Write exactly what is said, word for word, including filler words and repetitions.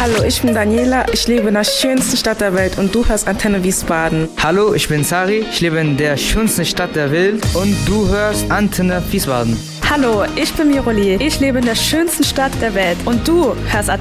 Hallo, ich bin Daniela, ich lebe in der schönsten Stadt der Welt und du hörst Antenne Wiesbaden. Hallo, ich bin Sari, ich lebe in der schönsten Stadt der Welt und du hörst Antenne Wiesbaden. Hallo, ich bin Miroli, ich lebe in der schönsten Stadt der Welt und du hörst